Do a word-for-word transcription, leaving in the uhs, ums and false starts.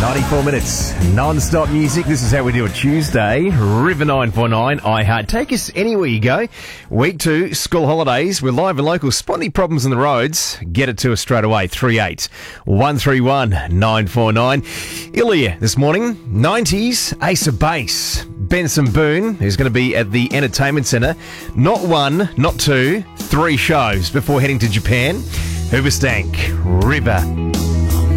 ninety-four minutes, non-stop music. This is how we do it Tuesday. River nine four nine, iHeart. Take us anywhere you go. Week two, school holidays. We're live and local. Spot any problems on the roads? Get it to us straight away. three eight one three one nine four nine. Ilya this morning, nineties, Ace of Base. Benson Boone, who's going to be at the Entertainment Centre. Not one, not two, three shows before heading to Japan. Hoobastank, River.